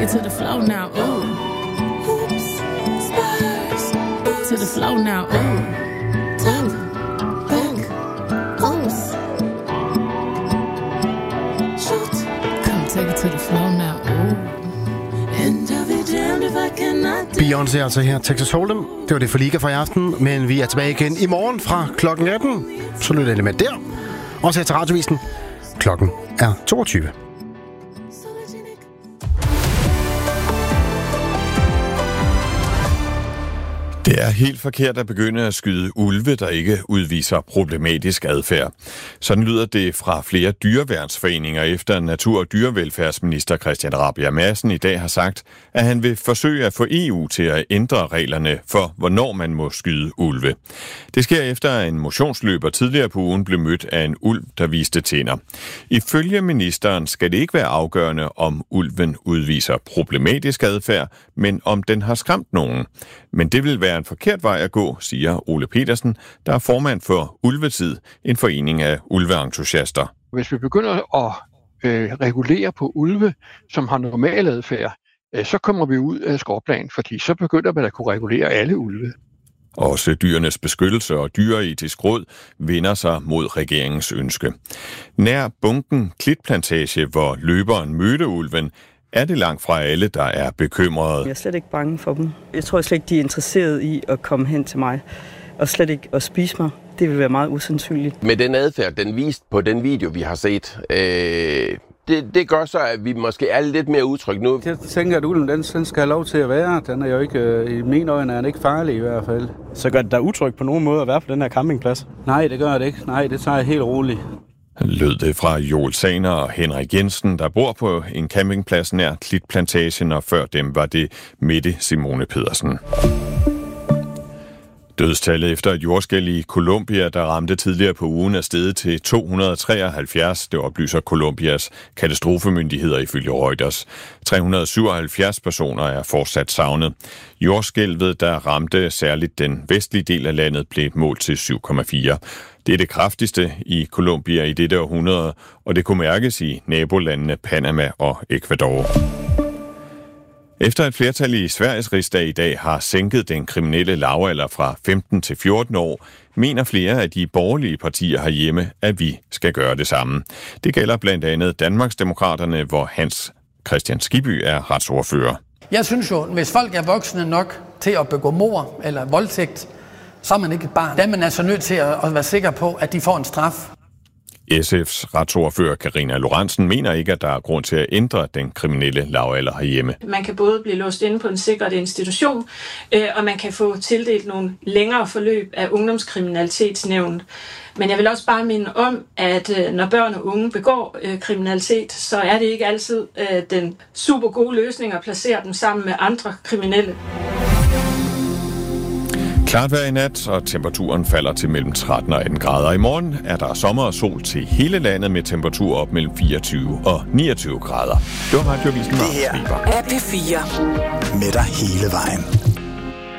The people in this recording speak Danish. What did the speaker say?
it to the flow now, ooh. Hoops, spurs, to the flow now, ooh. Top, back, oops. Shoot, come take it to the flow now, ooh. And I'll be damned if I cannot. Beyoncé altså her, Texas Hold'em. Det var det for Liga for i aften, men vi er tilbage igen i morgen fra klokken 18. Så lytter det med der. Også her til Radiovisen. Klokken er 22. Det er helt forkert at begynde at skyde ulve, der ikke udviser problematisk adfærd. Sådan lyder det fra flere dyreværnsforeninger, efter natur- og dyrevelfærdsminister Christian Rabjerg Madsen i dag har sagt, at han vil forsøge at få EU til at ændre reglerne for, hvornår man må skyde ulve. Det sker efter, at en motionsløber tidligere på ugen blev mødt af en ulv, der viste tænder. Ifølge ministeren skal det ikke være afgørende, om ulven udviser problematisk adfærd, men om den har skræmt nogen. Men det vil være en forkert vej at gå, siger Ole Petersen, der er formand for Ulvetid, en forening af ulveentusiaster. Hvis vi begynder at regulere på ulve, som har normal adfærd, så kommer vi ud af skråplanen, fordi så begynder man at kunne regulere alle ulve. Også Dyrenes Beskyttelse og Dyreetisk Råd vender sig mod regeringens ønske. Nær bunken Klitplantage, hvor løberen mødte ulven, er det langt fra alle, der er bekymrede. Jeg er slet ikke bange for dem. Jeg tror slet ikke, de er interesseret i at komme hen til mig, og slet ikke at spise mig. Det vil være meget usandsynligt. Med den adfærd, den vist på den video, vi har set, det gør så, at vi måske er lidt mere utrygge nu. Jeg tænker, at ulven den skal have lov til at være. Den er jo ikke, i mine øjne er den ikke farlig i hvert fald. Så gør det da utrygt på nogen måde at være på den her campingplads? Nej, det gør det ikke. Nej, det tager jeg helt roligt. Lød det fra Joel Saner og Henrik Jensen, der bor på en campingplads nær Klitplantagen, og før dem var det Mette Simone Pedersen. Dødstallet efter et jordskælv i Colombia, der ramte tidligere på ugen, er steget til 273. Det oplyser Colombias katastrofemyndigheder ifølge Reuters. 377 personer er fortsat savnet. Jordskælvet, der ramte særligt den vestlige del af landet, blev målt til 7,4. Det er det kraftigste i Colombia i dette århundrede, og det kunne mærkes i nabolandene Panama og Ecuador. Efter et flertal i Sveriges rigsdag i dag har sænket den kriminelle lavalder fra 15 til 14 år, mener flere af de borgerlige partier herhjemme, at vi skal gøre det samme. Det gælder blandt andet Danmarksdemokraterne, hvor Hans Kristian Skibby er retsordfører. Jeg synes jo, hvis folk er voksne nok til at begå mord eller voldtægt, så er man ikke et barn. Der er man altså nødt til at være sikker på, at de får en straf. SF's retsordfører Karina Lorentzen mener ikke, at der er grund til at ændre den kriminelle lavalder herhjemme. Man kan både blive låst inde på en sikret institution, og man kan få tildelt nogle længere forløb af ungdomskriminalitetsnævnet. Men jeg vil også bare minde om, at når børn og unge begår kriminalitet, så er det ikke altid den super gode løsning at placere dem sammen med andre kriminelle. Klart vejr i nat, og temperaturen falder til mellem 13 og 18 grader. I morgen er der sommer og sol til hele landet med temperatur op mellem 24 og 29 grader. Det var Radiovisen. Det her er P4 med dig hele vejen.